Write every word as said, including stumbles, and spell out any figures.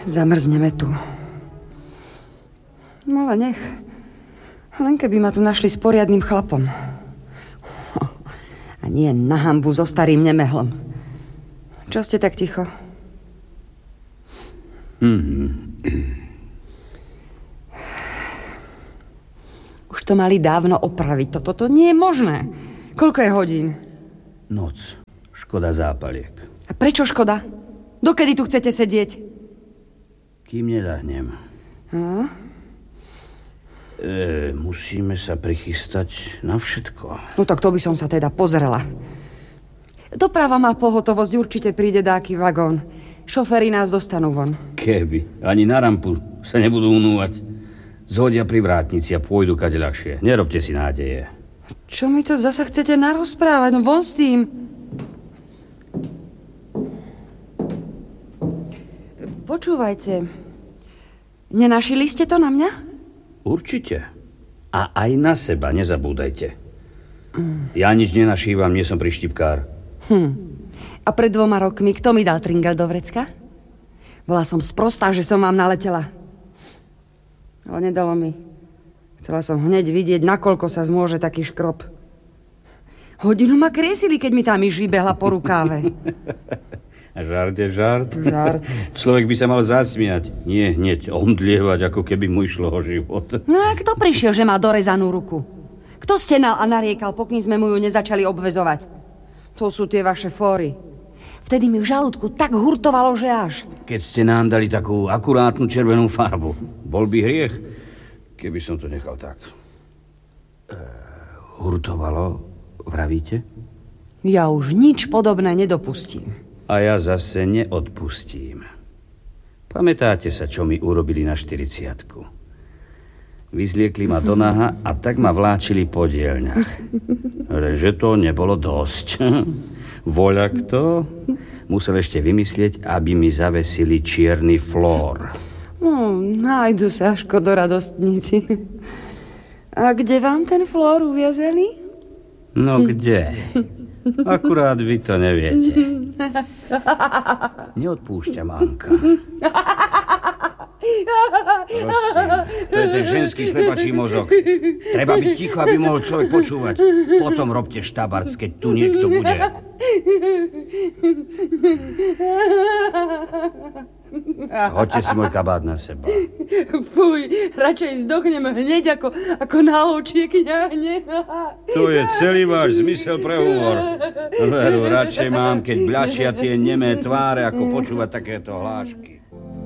Zamrzneme tu. No ale nech. Len keby ma tu našli s poriadnym chlapom. A nie na hanbu so starým nemehlom. Čo ste tak ticho? Mm-hmm. Už to mali dávno opraviť. Toto to nie je možné. Koľko je hodín? Noc. Škoda zápaliek. A prečo škoda? Dokedy tu chcete sedieť? Kým neľahnem. No? E, musíme sa prichystať na všetko. No tak to by som sa teda pozrela. Doprava má pohotovosť, určite príde dáky vagón. Šoféri nás dostanú von. Keby. Ani na rampu sa nebudú unúvať. Zhodia pri vrátnici a pôjdu kade ľahšie. Nerobte si nádeje. Čo mi to zasa chcete narozprávať? No von s tým. Počúvajte. Nenašili ste to na mňa? Určite. A aj na seba nezabúdajte. Mm. Ja nič nenašívam, nie som prištipkár. Hm. A pred dvoma rokmi kto mi dal tringel do vrecka? Bola som sprostá, že som vám naletela. Ale nedalo mi. Chcela som hneď vidieť, nakoľko sa zmôže taký škrob. Hodinu ma kriesili, keď mi tá myš vybehla po rukáve. Žart je žart. Žart. Človek by sa mal zasmiať. Nie hneď omdlievať, ako keby mu išlo o život. No a kto prišiel, že má dorezanú ruku? Kto stenal a nariekal, pokým sme mu ju nezačali obväzovať? To sú tie vaše fóry. Vtedy mi v žalúdku tak hurtovalo, že až. Keď ste nám dali takú akurátnu červenú farbu, bol by hriech, keby som to nechal tak. E, hurtovalo, vravíte? Ja už nič podobné nedopustím. A ja zase neodpustím. Pamätáte sa, čo mi urobili na štyridsiatku? Vyzliekli ma do naha a tak ma vláčili po dielňach. Že to nebolo dosť. Voľak to musel ešte vymyslieť, aby mi zavesili čierny flór. No, nájdu sa škodoradostníci. A kde vám ten flór uviazali? No kde? Akurát vy to neviete. Neodpúšťam, Anka. Prosím, to je ten ženský slepačí mozog. Treba byť ticho, aby mohol človek počúvať. Potom robte štabarc, keď tu niekto bude. Hoďte si môj kabát na seba. Fuj, radšej zdochnem hneď ako, ako na očie kňahne. To je celý váš zmysel pre humor. Veru, radšej mám, keď bľačia tie nemé tváre, ako počúvať takéto hlášky.